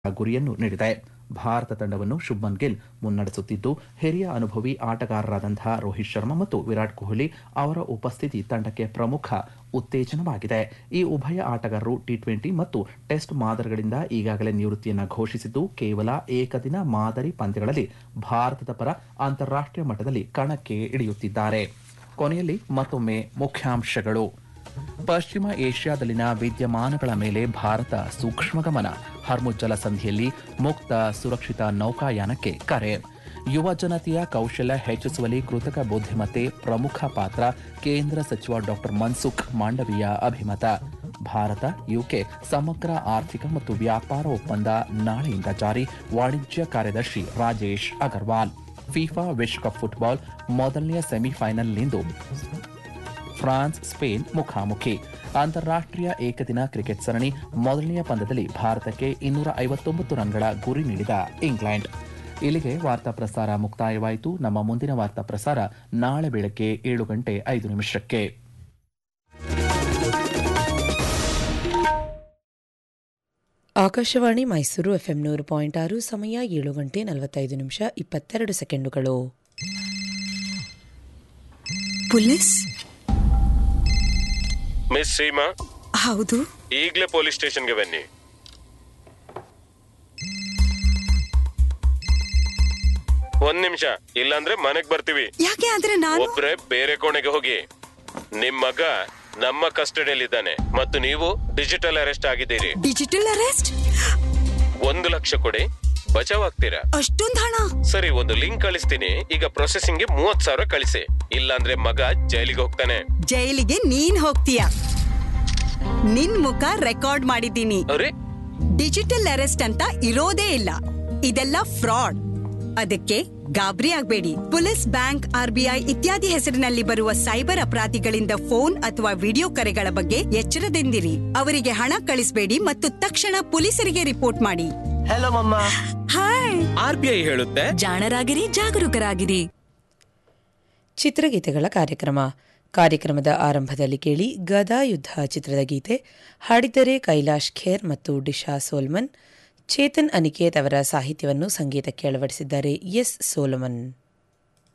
ಗುರಿಯನ್ನು ನೀಡಿದೆ. ಭಾರತ ತಂಡವನ್ನು ಶುಭ್ಮನ್ ಗಿಲ್ ಮುನ್ನಡೆಸುತ್ತಿದ್ದು, ಹಿರಿಯ ಅನುಭವಿ ಆಟಗಾರರಾದಂತಹ ರೋಹಿತ್ ಶರ್ಮಾ ಮತ್ತು ವಿರಾಟ್ ಕೊಹ್ಲಿ ಅವರ ಉಪಸ್ಥಿತಿ ತಂಡಕ್ಕೆ ಪ್ರಮುಖ ಉತ್ತೇಜನವಾಗಿದೆ. ಈ ಉಭಯ ಆಟಗಾರರು ಟಿ20 ಮತ್ತು ಟೆಸ್ಟ್ ಮಾದರಿಗಳಿಂದ ಈಗಾಗಲೇ ನಿವೃತ್ತಿಯನ್ನು ಘೋಷಿಸಿದ್ದು, ಕೇವಲ ಏಕದಿನ ಮಾದರಿ ಪಂದ್ಯಗಳಲ್ಲಿ ಭಾರತದ ಪರ ಅಂತಾರಾಷ್ಟ್ರೀಯ ಮಟ್ಟದಲ್ಲಿ ಕಣಕ್ಕೆ ಇಳಿಯುತ್ತಿದ್ದಾರೆ. ಕೊನೆಯಲ್ಲಿ ಮತ್ತೊಮ್ಮೆ ಮುಖ್ಯಾಂಶಗಳು. ಪಶ್ಚಿಮ ಏಷ್ಯಾದಲ್ಲಿನ ವಿದ್ಯಮಾನಗಳ ಮೇಲೆ ಭಾರತ ಸೂಕ್ಷ್ಮ ಗಮನ. ಹರ್ಮುಜ್ ಜಲಸಂಧಿಯಲ್ಲಿ ಮುಕ್ತ ಸುರಕ್ಷಿತ ನೌಕಾಯಾನಕ್ಕೆ ಕರೆ. ಯುವ ಜನತೆಯ ಕೌಶಲ್ಯ ಹೆಚ್ಚಿಸುವಲ್ಲಿ ಕೃತಕ ಬುದ್ಧಿಮತ್ತೆ ಪ್ರಮುಖ ಪಾತ್ರ. ಕೇಂದ್ರ ಸಚಿವ ಡಾ ಮನ್ಸುಖ್ ಮಾಂಡವೀಯ ಅಭಿಮತ. ಭಾರತ ಯುಕೆ ಸಮಗ್ರ ಆರ್ಥಿಕ ಮತ್ತು ವ್ಯಾಪಾರ ಒಪ್ಪಂದ ನಾಳೆಯಿಂದ ಜಾರಿ. ವಾಣಿಜ್ಯ ಕಾರ್ಯದರ್ಶಿ ರಾಜೇಶ್ ಅಗರ್ವಾಲ್. ಫಿಫಾ ವಿಶ್ವಕಪ್ ಫುಟ್ಬಾಲ್ ಮೊದಲನೆಯ ಸೆಮಿಫೈನಲ್ನಿಂದು ಫ್ರಾನ್ಸ್ ಸ್ಪೇನ್ ಮುಖಾಮುಖಿ. ಅಂತಾರಾಷ್ಟ್ರೀಯ ಏಕದಿನ ಕ್ರಿಕೆಟ್ ಸರಣಿ ಮೊದಲನೆಯ ಪಂದ್ಯದಲ್ಲಿ ಭಾರತಕ್ಕೆ 259 ರನ್ಗಳ ಗುರಿ ನೀಡಿದ ಇಂಗ್ಲೆಂಡ್. ಇಲ್ಲಿಗೆ ವಾರ್ತಾ ಪ್ರಸಾರ ಮುಕ್ತಾಯವಾಯಿತು. ನಮ್ಮ ಮುಂದಿನ ವಾರ್ತಾ ಪ್ರಸಾರ ನಾಳೆ ಬೆಳಗ್ಗೆ 7:05. ಆಕಾಶವಾಣಿ ಮೈಸೂರು ಎಫ್ಎಂ 100.6. ಸಮಯ 7:45:22. ಪೊಲೀಸ್ ಮಿಸ್ ಸೀಮಾ, ಹೌದು, ಈಗಲೇ ಪೊಲೀಸ್ ಸ್ಟೇಷನ್ಗೆ ಬನ್ನಿ. ಒಂದ್ ನಿಮಿಷ, ಇಲ್ಲಾಂದ್ರೆ ಮನೆಗ್ ಬರ್ತೀವಿ. ಯಾಕೆ? ಆದ್ರೆ ನಾನು ಒಬ್ರೆ ಬೇರೆ ಕೋಣೆಗೆ ಹೋಗಿ. ನಿಮ್ ಮಗ ನಮ್ಮ ಕಸ್ಟಡಿಯಲ್ಲಿದ್ದಾನೆ ಮತ್ತು ನೀವು ಡಿಜಿಟಲ್ ಅರೆಸ್ಟ್ ಆಗಿದ್ದೀರಿ. Digital arrest? 1 ಲಕ್ಷ ಕೊಡಿ, ಬಚಾವ್ ಆಗ್ತೀರಾ. ಅಷ್ಟೊಂದು ಹಣ? ಸರಿ, ಒಂದು ಲಿಂಕ್ ಕಳಿಸ್ತೀನಿ. ಈಗ ಪ್ರೊಸೆಸಿಂಗ್ಗೆ 30,000 ಕಳಿಸಿ. ಇಲ್ಲಾಂದ್ರೆ ಮಗ ಜೈಲಿಗೆ ಹೋಗ್ತಾನೆ. ಜೈಲಿಗೆ ನೀನ್ ಹೋಗ್ತೀಯ? ನಿನ್ ಮುಖ ರೆಕಾರ್ಡ್ ಮಾಡಿದ್ದೀನಿ. ಅರೆ, ಡಿಜಿಟಲ್ ಅರೆಸ್ಟ್ ಅಂತ ಇರೋದೇ ಇಲ್ಲ. ಇದೆಲ್ಲ ಫ್ರಾಡ್. ಅದಕ್ಕೆ ಗಾಬರಿ ಆಗ್ಬೇಡಿ. ಪೊಲೀಸ್, ಬ್ಯಾಂಕ್, ಆರ್ಬಿಐ ಇತ್ಯಾದಿ ಹೆಸರಿನಲ್ಲಿ ಬರುವ ಸೈಬರ್ ಅಪರಾಧಿಗಳಿಂದ ಫೋನ್ ಅಥವಾ ವಿಡಿಯೋ ಕರೆಗಳ ಬಗ್ಗೆ ಎಚ್ಚರದಿಂದಿರಿ. ಅವರಿಗೆ ಹಣ ಕಳಿಸಬೇಡಿ ಮತ್ತು ತಕ್ಷಣ ಪೊಲೀಸರಿಗೆ ರಿಪೋರ್ಟ್ ಮಾಡಿ. ಹಲೋ ಮಮ್ಮ. ಹಾಯ್. ಆರ್ಬಿಐ ಹೇಳುತ್ತೆ, ಜಾಣರಾಗಿರಿ, ಜಾಗರೂಕರಾಗಿರಿ. ಚಿತ್ರಗೀತೆಗಳ ಕಾರ್ಯಕ್ರಮದ ಆರಂಭದಲ್ಲಿ ಕೇಳಿ ಗದಾಯುದ್ಧ ಚಿತ್ರದ ಗೀತೆ. ಹಾಡಿದರೆ ಕೈಲಾಶ್ ಖೇರ್ ಮತ್ತು ಡಿಶಾ ಸೋಲ್ಮನ್. ಚೇತನ್ ಅನಿಕೇತ್ ಅವರ ಸಾಹಿತ್ಯವನ್ನು ಸಂಗೀತಕ್ಕೆ ಅಳವಡಿಸಿದ್ದಾರೆ ಎಸ್ ಸೋಲಮನ್.